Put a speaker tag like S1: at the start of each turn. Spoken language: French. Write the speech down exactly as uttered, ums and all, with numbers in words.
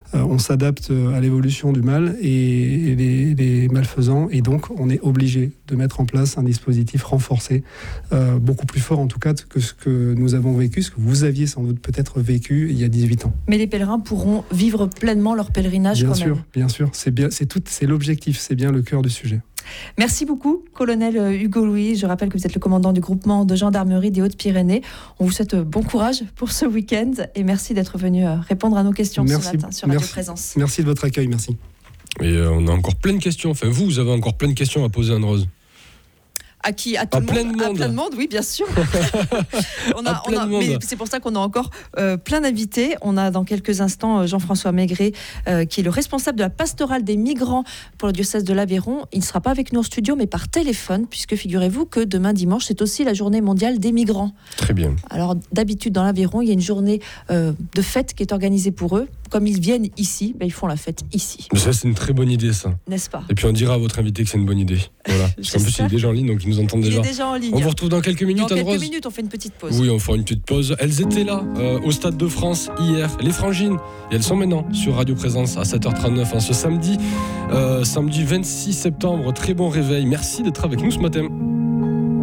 S1: euh, on s'adapte à l'évolution du mal et, et les, les malfaisants, et donc on est obligé de mettre en place un dispositif renforcé, euh, beaucoup plus fort en tout cas que ce que nous avons vécu, ce que vous aviez sans doute peut-être vécu il y a dix-huit ans.
S2: Mais les pèlerins pourront vivre pleinement leur pèlerinage
S1: bien
S2: quand
S1: sûr,
S2: même.
S1: Bien sûr, c'est bien, c'est tout, c'est l'objectif, c'est bien le cœur du sujet.
S2: Merci beaucoup, colonel Hugo Louis. Je rappelle que vous êtes le commandant du groupement de gendarmerie des Hautes-Pyrénées. On vous souhaite bon courage pour ce week-end et merci d'être venu répondre à nos questions
S1: merci,
S2: ce matin sur Radio
S1: merci,
S2: Présence.
S1: Merci de votre accueil, merci.
S3: Et euh, on a encore plein de questions. Enfin, vous, vous avez encore plein de questions à poser, Anne-Rose.
S2: À qui? À tout
S3: à
S2: le
S3: plein
S2: monde.
S3: de monde.
S2: À plein de monde, oui, bien sûr. on a,
S3: à plein
S2: on a,
S3: de monde.
S2: mais c'est pour ça qu'on a encore euh, plein d'invités. On a dans quelques instants Jean-François Maigret, euh, qui est le responsable de la pastorale des migrants pour le diocèse de l'Aveyron. Il ne sera pas avec nous en studio, mais par téléphone, puisque figurez-vous que demain dimanche, c'est aussi la journée mondiale des migrants.
S3: Très bien.
S2: Alors d'habitude, dans l'Aveyron, il y a une journée euh, de fête qui est organisée pour eux. Comme ils viennent ici, ben, ils font la fête ici.
S3: Mais ça, c'est une très bonne idée, ça.
S2: N'est-ce pas?
S3: Et puis on dira à votre invité que c'est une bonne idée. Voilà. Parce qu'en plus, il est déjà en ligne, donc il nous entend déjà.
S2: Il est déjà en ligne.
S3: On vous retrouve dans quelques minutes,
S2: Dans quelques
S3: Anne-Rose.
S2: minutes, on fait une petite pause.
S3: Oui, on fera une petite pause. Elles étaient là, euh, au Stade de France, hier, les Frangines. Et elles sont maintenant sur Radio Présence à sept heures trente-neuf, en ce samedi, euh, samedi vingt-six septembre. Très bon réveil. Merci d'être avec nous ce matin.